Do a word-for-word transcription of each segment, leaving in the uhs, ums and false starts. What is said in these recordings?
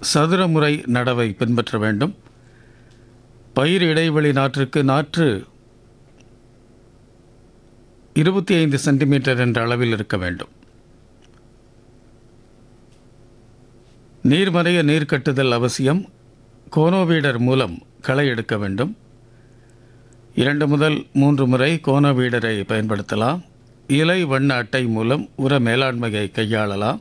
சதுர முறை நடவை பின்பற்ற வேண்டும். பயிர் இடைவெளி நாற்றுக்கு நாற்று இருபத்தி ஐந்து சென்டிமீட்டர் என்ற அளவில் இருக்க வேண்டும். நீர்மறைய நீர் கட்டுதல் அவசியம். கோனோவீடர் மூலம் களை எடுக்க வேண்டும். இரண்டு முதல் மூன்று முறை கோனோவீடரை பயன்படுத்தலாம். இலை வண்ண அட்டை மூலம் உர மேலாண்மையை கையாளலாம்.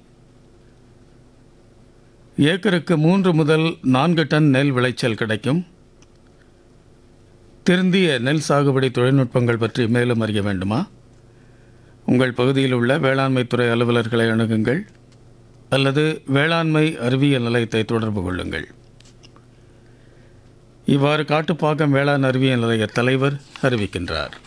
ஏக்கருக்கு மூன்று முதல் நான்கு டன் நெல் விளைச்சல் கிடைக்கும். திருந்திய நெல் சாகுபடி தொழில்நுட்பங்கள் பற்றி மேலும் அறிய வேண்டுமா? உங்கள் பகுதியில் உள்ள வேளாண்மைத்துறை அலுவலர்களை அணுகுங்கள் அல்லது வேளாண்மை அறிவியல் நிலையத்தை தொடர்பு கொள்ளுங்கள். இவ்வாறு காட்டுப்பாக்கம் வேளாண் அறிவியல் நிலைய தலைவர் அறிவிக்கின்றார்.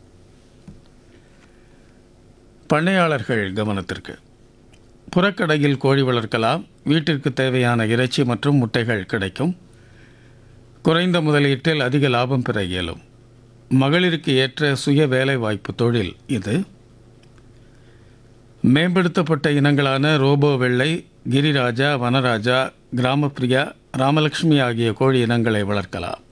பண்ணையாளர்கள் கவனத்திற்கு. புறக்கடையில் கோழி வளர்க்கலாம். வீட்டிற்கு தேவையான இறைச்சி மற்றும் முட்டைகள் கிடைக்கும். குறைந்த முதலீட்டில் அதிக லாபம் பெற இயலும். மகளிருக்கு ஏற்ற சுய வேலை வாய்ப்பு தொழில் இது. மேம்படுத்தப்பட்ட இனங்களான ரோபோ வெள்ளை, கிரிராஜா, வனராஜா, கிராமப்பிரியா, ராமலட்சுமி ஆகிய கோழி இனங்களை வளர்க்கலாம்.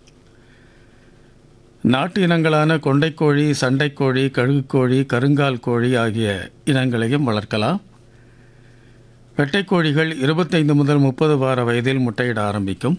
நாட்டு இனங்களான கொண்டைக்கோழி, சண்டைக்கோழி, கழுகுக்கோழி, கருங்கால் கோழி ஆகிய இனங்களையும் வளர்க்கலாம். வெட்டைக்கோழிகள் இருபத்தைந்து முதல் முப்பது வார வயதில் முட்டையிட ஆரம்பிக்கும்.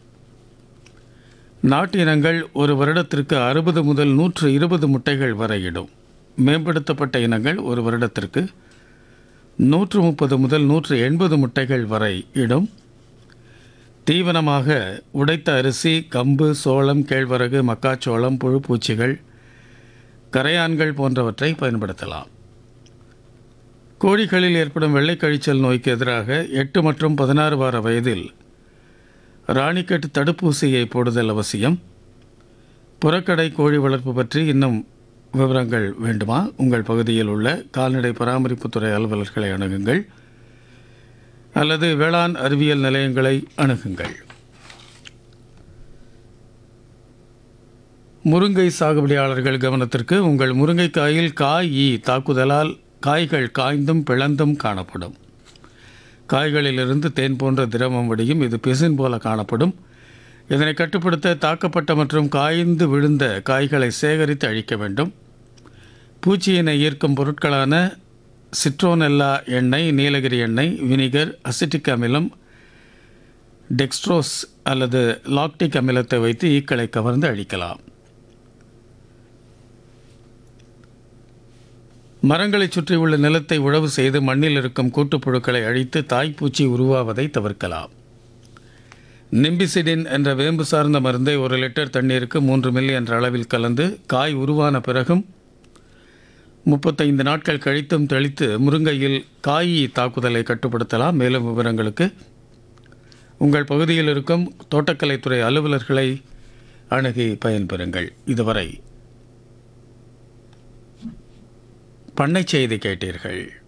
நாட்டு இனங்கள் ஒரு வருடத்திற்கு அறுபது முதல் நூற்று இருபது முட்டைகள் வரை இடும். மேம்படுத்தப்பட்ட இனங்கள் ஒரு வருடத்திற்கு நூற்று முப்பது முதல் நூற்று எண்பது முட்டைகள் வரை இடும். தீவனமாக உடைத்த அரிசி, கம்பு, சோளம், கேழ்வரகு, மக்காச்சோளம், புழுப்பூச்சிகள், கரையான்கள் போன்றவற்றை பயன்படுத்தலாம். கோழிகளில் ஏற்படும் வெள்ளை கழிச்சல் நோய்க்கு எதிராக எட்டு மற்றும் பதினாறு வார வயதில் ராணிக்கெட் தடுப்பூசியை போடுதல் அவசியம். புறக்கடை கோழி வளர்ப்பு பற்றி இன்னும் விவரங்கள் வேண்டுமா? உங்கள் பகுதியில் உள்ள கால்நடை பராமரிப்புத்துறை அலுவலர்களை அணுகுங்கள் அல்லது வேளாண் அறிவியல் நிலையங்களை அணுகுங்கள். முருங்கை சாகுபடியாளர்கள் கவனத்திற்கு. உங்கள் முருங்கைக்காயில் காய் ஈ தாக்குதலால் காய்கள் காய்ந்தும் பிளந்தும் காணப்படும். காய்களிலிருந்து தேன் போன்ற திரவம் வடியும். இது பிசின் போல காணப்படும். இதனை கட்டுப்படுத்த தாக்கப்பட்ட மற்றும் காய்ந்து விழுந்த காய்களை சேகரித்து அழிக்க வேண்டும். பூச்சியினை ஈர்க்கும் பொருட்களான சிட்ரோனெல்லா எண்ணெய், நீலகிரி எண்ணெய், வினிகர், அசிட்டிக் அமிலம், டெக்ஸ்ட்ரோஸ் அல்லது லாக்டிக் அமிலத்தை வைத்து ஈக்களை கவர்ந்து அழிக்கலாம். மரங்களை சுற்றியுள்ள நிலத்தை உழவு செய்து மண்ணில் இருக்கும் கூட்டுப்புழுக்களை அழித்து தாய்ப்பூச்சி உருவாவதை தவிர்க்கலாம். நிம்பிசிடின் என்ற வேம்பு சார்ந்த மருந்தை ஒரு லிட்டர் தண்ணீருக்கு மூன்று மில்லி என்ற அளவில் கலந்து காய் உருவான பிறகும் முப்பத்தைந்து நாட்கள் கழித்தும் தெளித்து முருங்கையில் காய் தாக்குதலை கட்டுப்படுத்தலாம். மேலும் விவரங்களுக்கு உங்கள் பகுதியில் இருக்கும் தோட்டக்கலைத்துறை அலுவலர்களை அணுகி பயன்பெறுங்கள். இதுவரை பண்ணை செய்தி கேட்டீர்கள்.